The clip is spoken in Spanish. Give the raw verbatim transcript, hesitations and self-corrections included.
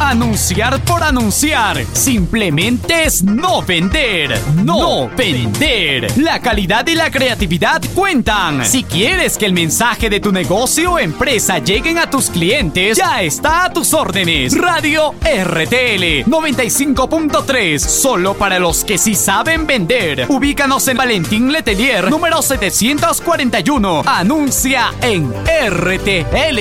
Anunciar por anunciar simplemente es no vender. No vender. La calidad y la creatividad cuentan. Si quieres que el mensaje de tu negocio o empresa lleguen a tus clientes, ya está a tus órdenes. Radio R T L noventa y cinco punto tres, solo para los que sí saben vender. Ubícanos en Valentín Letelier, número setecientos cuarenta y uno. Anuncia en R T L.